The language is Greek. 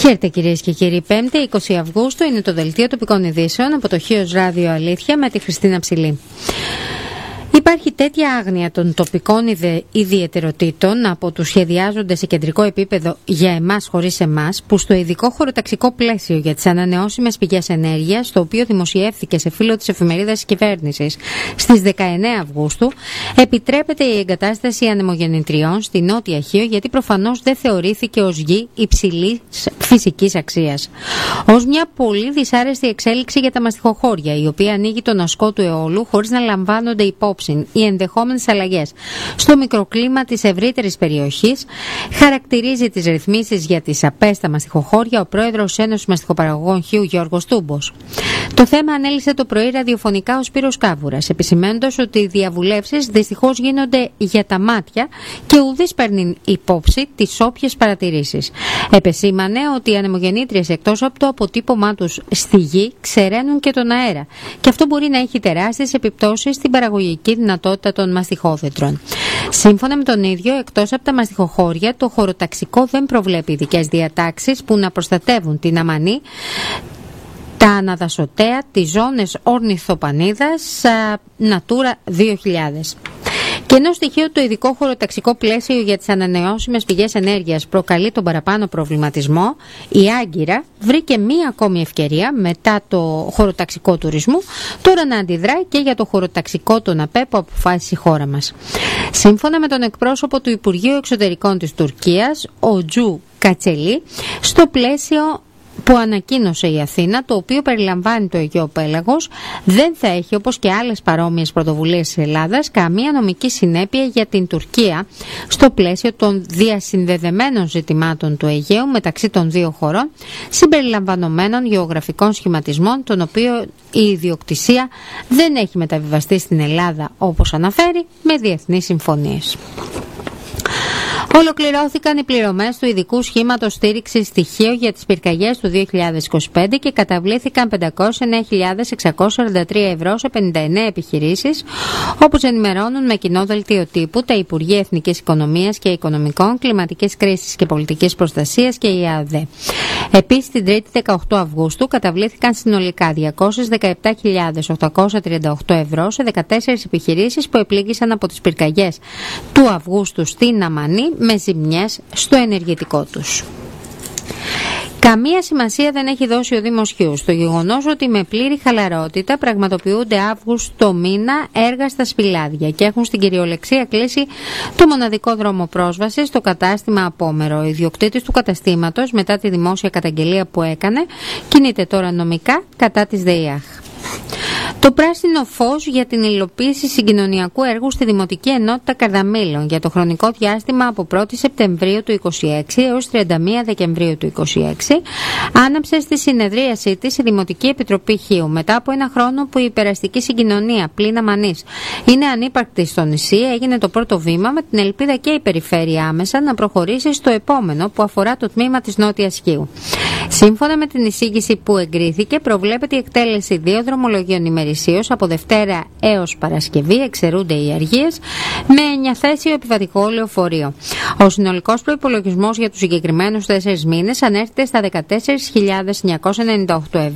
Χαίρετε κυρίες και κύριοι, 5η 20 Αυγούστου είναι το δελτίο τοπικών ειδήσεων από το Χίος Ράδιο Αλήθεια με τη Χριστίνα Ψηλή. Υπάρχει τέτοια άγνοια των τοπικών ιδιαιτεροτήτων από τους σχεδιάζοντες σε κεντρικό επίπεδο για εμάς χωρίς εμάς, που στο ειδικό χωροταξικό πλαίσιο για τις ανανεώσιμες πηγές ενέργειας, το οποίο δημοσιεύθηκε σε φύλλο της εφημερίδας της κυβέρνησης στις 19 Αυγούστου, επιτρέπεται η εγκατάσταση ανεμογεννητριών στη Νότια Χίο, γιατί προφανώς δεν θεωρήθηκε ως γη υψηλής φυσικής αξίας. Ως μια πολύ δυσάρεστη εξέλιξη για τα μαστιχοχώρια, η οποία ανοίγει τον ασκό του αιώλου χωρίς να λαμβάνονται υπόψη οι ενδεχόμενες αλλαγές στο μικροκλίμα της ευρύτερης περιοχής, χαρακτηρίζει τις ρυθμίσεις για τις ΑΠΕ στα μαστιχοχώρια ο πρόεδρος Ένωσης Μαστιχοπαραγωγών Χίου Γιώργος Τούμπος. Το θέμα ανέλησε το πρωί ραδιοφωνικά ο Σπύρος Κάβουρας, επισημαίνοντας ότι οι διαβουλεύσεις δυστυχώς γίνονται για τα μάτια και ουδής παίρνει υπόψη τις όποιες παρατηρήσεις. Επεσήμανε ότι οι ανεμογεννήτριες, εκτός από το αποτύπωμά τους στη γη, ξεραίνουν και τον αέρα, και αυτό μπορεί να έχει τεράστιες επιπτώσεις στην παραγωγική δυνατότητα των μαστιχόφυτρων. Σύμφωνα με τον ίδιο, εκτός από τα μαστιχοχώρια, το χωροταξικό δεν προβλέπει ειδικές διατάξεις που να προστατεύουν την αμανή, τα αναδασωτέα, τις ζώνες ορνηθοπανίδας, Natura 2000. Και ενώ στοιχείο το ειδικό χωροταξικό πλαίσιο για τις ανανεώσιμες πηγές ενέργειας προκαλεί τον παραπάνω προβληματισμό, η Άγκυρα βρήκε μία ακόμη ευκαιρία μετά το χωροταξικό τουρισμό τώρα να αντιδράει και για το χωροταξικό των ΑΠΕ που αποφάσισε η χώρα μας. Σύμφωνα με τον εκπρόσωπο του Υπουργείου Εξωτερικών της Τουρκίας, ο Τζου Κατσελή, στο πλαίσιο που ανακοίνωσε η Αθήνα, το οποίο περιλαμβάνει το Αιγαίο Πέλαγος, δεν θα έχει, όπως και άλλες παρόμοιες πρωτοβουλίες της Ελλάδας, καμία νομική συνέπεια για την Τουρκία στο πλαίσιο των διασυνδεδεμένων ζητημάτων του Αιγαίου μεταξύ των δύο χωρών, συμπεριλαμβανομένων γεωγραφικών σχηματισμών, των οποίων η ιδιοκτησία δεν έχει μεταβιβαστεί στην Ελλάδα, όπως αναφέρει, με διεθνείς συμφωνίες. Ολοκληρώθηκαν οι πληρωμές του ειδικού σχήματος στήριξης στοιχείο για τις πυρκαγιές του 2025 και καταβλήθηκαν 509.643 ευρώ σε 59 επιχειρήσεις, όπως ενημερώνουν με κοινό δελτίο τύπου τα Υπουργεία Εθνικής Οικονομίας και Οικονομικών, Κλιματικής Κρίσης και Πολιτικής Προστασίας και η ΑΔΕ. Επίσης, την 3η 18 Αυγούστου καταβλήθηκαν συνολικά 217.838 ευρώ σε 14 επιχειρήσεις που επλήγησαν από τις πυρκαγιές του Αυγούστου στην Αμανή, με ζημιές στο ενεργητικό τους. Καμία σημασία δεν έχει δώσει ο Δήμος Χίου στο γεγονός ότι με πλήρη χαλαρότητα πραγματοποιούνται Αύγουστο μήνα έργα στα Σπηλάδια και έχουν στην κυριολεξία κλείσει το μοναδικό δρόμο πρόσβασης στο κατάστημα Απόμερο. Ο ιδιοκτήτης του καταστήματος, μετά τη δημόσια καταγγελία που έκανε, κινείται τώρα νομικά κατά της ΔΕΙΑΧ. Το πράσινο φως για την υλοποίηση συγκοινωνιακού έργου στη Δημοτική Ενότητα Καρδαμήλων για το χρονικό διάστημα από 1η Σεπτεμβρίου του 2026 έως 31 Δεκεμβρίου του 2026 άναψε στη συνεδρίασή της η Δημοτική Επιτροπή Χίου μετά από ένα χρόνο που η υπεραστική συγκοινωνία πλην Αμανής είναι ανύπαρκτη στο νησί. Έγινε το πρώτο βήμα με την ελπίδα και η περιφέρεια άμεσα να προχωρήσει στο επόμενο που αφορά το τμήμα της Νότιας Χίου. Σύμφωνα με την εισήγηση που εγκρίθηκε, προβλέπεται η εκτέλεση 2 δρομολογίων ημερησίως από Δευτέρα έως Παρασκευή, εξαιρούνται οι αργίες, με 9θέσιο επιβατικό λεωφορείο. Ο συνολικός προϋπολογισμός για τους συγκεκριμένους 4 μήνες ανέρχεται στα 14.998 ευρώ.